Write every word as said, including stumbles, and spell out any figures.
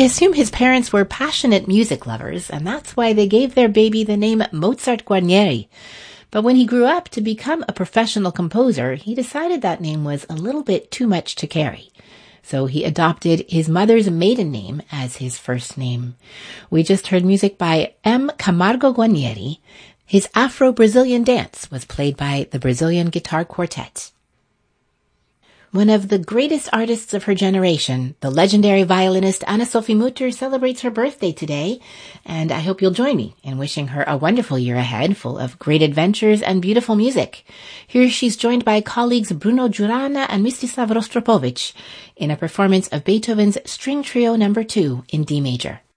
assume his parents were passionate music lovers, and that's why they gave their baby the name Mozart Guarnieri. But when he grew up to become a professional composer, he decided that name was a little bit too much to carry. So he adopted his mother's maiden name as his first name. We just heard music by M. Camargo Guarnieri. His Afro-Brazilian dance was played by the Brazilian Guitar Quartet. One of the greatest artists of her generation, the legendary violinist Anna-Sophie Mutter, celebrates her birthday today, and I hope you'll join me in wishing her a wonderful year ahead full of great adventures and beautiful music. Here she's joined by colleagues Bruno Giurana and Mstislav Rostropovich in a performance of Beethoven's String Trio number two in D major.